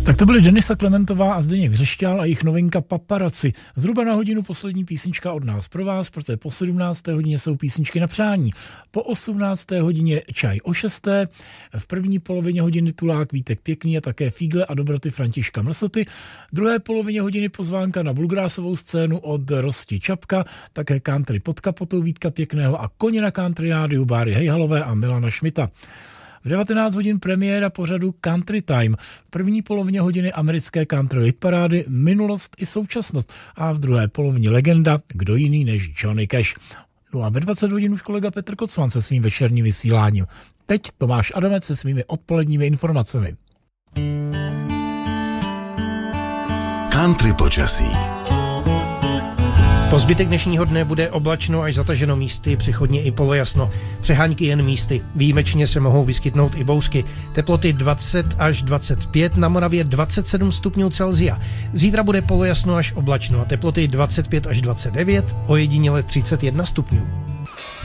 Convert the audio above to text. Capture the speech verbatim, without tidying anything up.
Tak to byly Denisa Klementová a Zdeněk Vřešťál a jejich novinka Paparazzi. Zhruba na hodinu poslední písnička od nás pro vás, protože po sedmnácté hodině jsou písničky na přání. Po osmnácté hodině čaj o šesté, v první polovině hodiny Tulák Vítek Pěkný a také Fígle a dobroty Františka Mrsoty. V druhé polovině hodiny pozvánka na bluegrassovou scénu od Rosti Čapka, také country pod kapotou Vítka Pěkného a koně na country rádiu Báry Hejhalové a Milana Šmita. V devatenáct hodin premiéra pořadu Country Time. V první polovině hodiny americké country hitparády Minulost i současnost a v druhé polovině legenda Kdo jiný než Johnny Cash. No a ve dvacet hodin už kolega Petr Kocman se svým večerním vysíláním. Teď Tomáš Adamec se svými odpoledními informacemi. Country počasí. Po zbytek dnešního dne bude oblačno až zataženo místy, přechodně i polojasno. Přehánky jen místy. Výjimečně se mohou vyskytnout i bouřky. Teploty dvacet až dvacet pět, na Moravě dvacet sedm stupňů Celsia. Zítra bude polojasno až oblačno a teploty dvacet pět až dvacet devět, ojediněle třicet jedna stupňů.